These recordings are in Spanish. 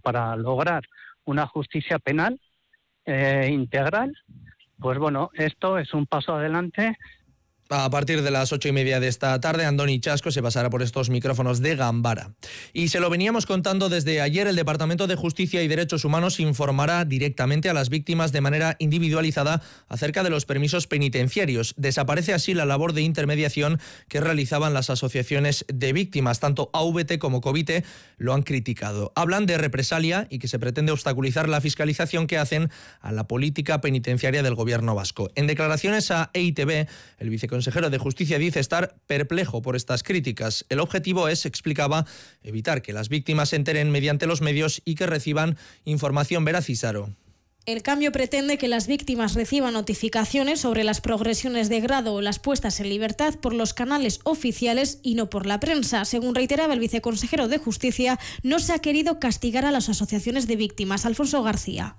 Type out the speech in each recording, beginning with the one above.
para lograr una justicia penal integral, pues bueno, esto es un paso adelante. A partir de las 8:30 de esta tarde, Andoni Chasco se pasará por estos micrófonos de Gambara. Y se lo veníamos contando desde ayer, el Departamento de Justicia y Derechos Humanos informará directamente a las víctimas de manera individualizada acerca de los permisos penitenciarios. Desaparece así la labor de intermediación que realizaban las asociaciones de víctimas. Tanto AVT como COVITE lo han criticado. Hablan de represalia y que se pretende obstaculizar la fiscalización que hacen a la política penitenciaria del Gobierno vasco. En declaraciones a EITB, el viceconsejero de Justicia dice estar perplejo por estas críticas. El objetivo es, explicaba, evitar que las víctimas se enteren mediante los medios y que reciban información veraz. Isaro. El cambio pretende que las víctimas reciban notificaciones sobre las progresiones de grado o las puestas en libertad por los canales oficiales y no por la prensa. Según reiteraba el viceconsejero de Justicia, no se ha querido castigar a las asociaciones de víctimas. Alfonso García.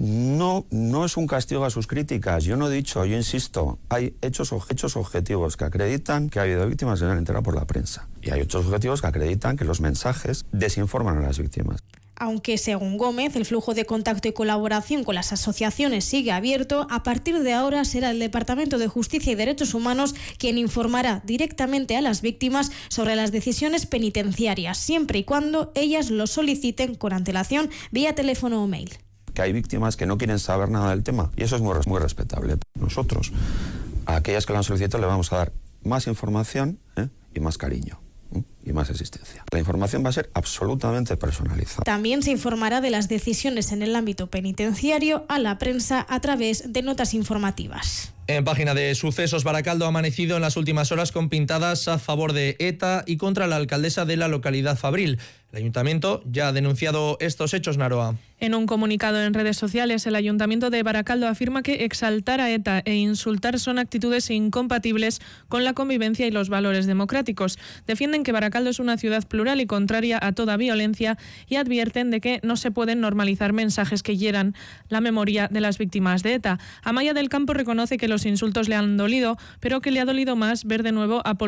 No es un castigo a sus críticas. Yo no he dicho, yo insisto, hay hechos objetivos que acreditan que ha habido víctimas que se han enterado por la prensa. Y hay hechos objetivos que acreditan que los mensajes desinforman a las víctimas. Aunque, según Gómez, el flujo de contacto y colaboración con las asociaciones sigue abierto, a partir de ahora será el Departamento de Justicia y Derechos Humanos quien informará directamente a las víctimas sobre las decisiones penitenciarias, siempre y cuando ellas lo soliciten con antelación vía teléfono o mail. Que hay víctimas que no quieren saber nada del tema y eso es muy respetable. Nosotros, a aquellas que lo han solicitado, le vamos a dar más información y más cariño y más existencia. La información va a ser absolutamente personalizada. También se informará de las decisiones en el ámbito penitenciario a la prensa a través de notas informativas. En página de sucesos, Baracaldo ha amanecido en las últimas horas con pintadas a favor de ETA y contra la alcaldesa de la localidad Fabril. El ayuntamiento ya ha denunciado estos hechos, Naroa. En un comunicado en redes sociales, el Ayuntamiento de Baracaldo afirma que exaltar a ETA e insultar son actitudes incompatibles con la convivencia y los valores democráticos. Defienden que Baracaldo es una ciudad plural y contraria a toda violencia y advierten de que no se pueden normalizar mensajes que hieran la memoria de las víctimas de ETA. Amaya del Campo reconoce que los insultos le han dolido, pero que le ha dolido más ver de nuevo a